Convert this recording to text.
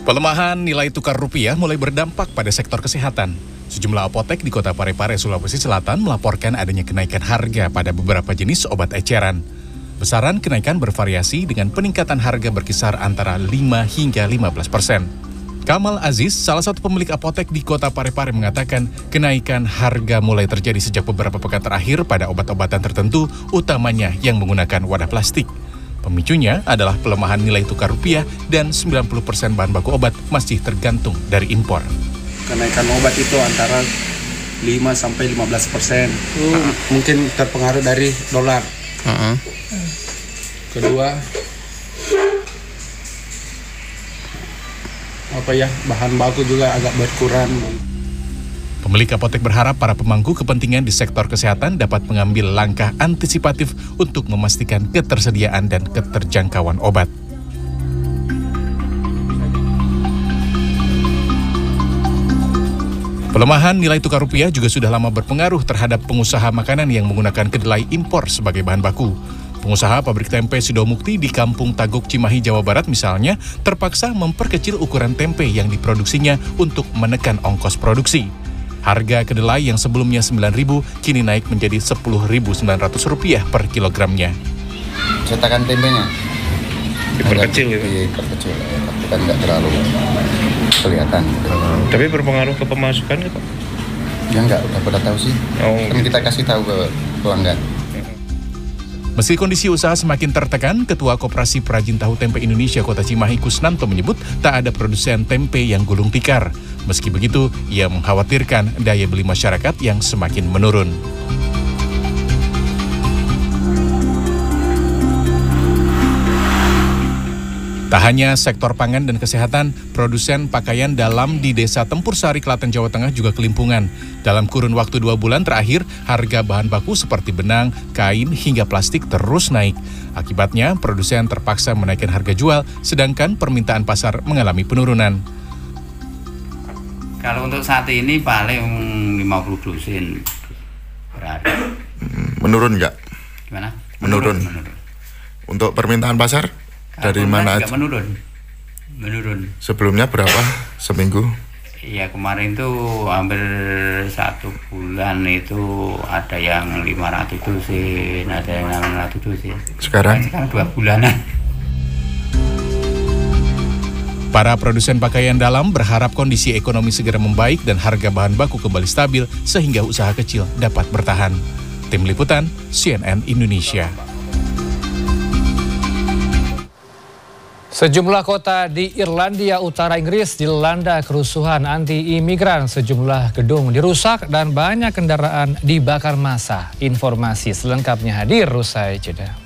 Pelemahan nilai tukar rupiah mulai berdampak pada sektor kesehatan. Sejumlah apotek di kota Parepare, Sulawesi Selatan melaporkan adanya kenaikan harga pada beberapa jenis obat eceran. Besaran kenaikan bervariasi dengan peningkatan harga berkisar antara 5 hingga 15%. Kamal Aziz, salah satu pemilik apotek di kota Parepare mengatakan kenaikan harga mulai terjadi sejak beberapa pekan terakhir pada obat-obatan tertentu, utamanya yang menggunakan wadah plastik. Pemicunya adalah pelemahan nilai tukar rupiah dan 90% bahan baku obat masih tergantung dari impor. Kenaikan obat itu antara 5-15%. Mungkin terpengaruh dari dolar. Kedua, bahan baku juga agak berkurang. Pemilik apotek berharap para pemangku kepentingan di sektor kesehatan dapat mengambil langkah antisipatif untuk memastikan ketersediaan dan keterjangkauan obat. Pelemahan nilai tukar rupiah juga sudah lama berpengaruh terhadap pengusaha makanan yang menggunakan kedelai impor sebagai bahan baku. Pengusaha pabrik tempe Sidomukti di Kampung Taguk, Cimahi, Jawa Barat misalnya terpaksa memperkecil ukuran tempe yang diproduksinya untuk menekan ongkos produksi. Harga kedelai yang sebelumnya Rp9.000 kini naik menjadi Rp10.900 per kilogramnya. Cetakan tempenya diperkecil gitu? Diperkecil, tapi kan nggak terlalu kelihatan. Tapi berpengaruh ke pemasukan gitu? Ya nggak, udah pada tahu sih. Kan kita kasih tahu ke pelanggan. Meski kondisi usaha semakin tertekan, Ketua Koperasi Perajin Tahu Tempe Indonesia Kota Cimahi Kusnanto menyebut tak ada produsen tempe yang gulung tikar. Meski begitu, ia mengkhawatirkan daya beli masyarakat yang semakin menurun. Tak hanya sektor pangan dan kesehatan, produsen pakaian dalam di Desa Tempur Sari, Klaten, Jawa Tengah juga kelimpungan. Dalam kurun waktu 2 bulan terakhir, harga bahan baku seperti benang, kain, hingga plastik terus naik. Akibatnya, produsen terpaksa menaikkan harga jual, sedangkan permintaan pasar mengalami penurunan. Kalau untuk saat ini paling 50 dusin per hari. Menurun nggak? Gimana? Menurun. Untuk permintaan pasar? Dari mana aja? Menurun. Sebelumnya berapa seminggu? Iya, kemarin tuh hampir 1 bulan itu ada yang 500 dusin, ada yang 600 dusin. Sekarang 2 bulanan. Para produsen pakaian dalam berharap kondisi ekonomi segera membaik dan harga bahan baku kembali stabil sehingga usaha kecil dapat bertahan. Tim Liputan, CNN Indonesia. Sejumlah kota di Irlandia Utara Inggris dilanda kerusuhan anti-imigran. Sejumlah gedung dirusak dan banyak kendaraan dibakar massa. Informasi selengkapnya hadir usai jeda.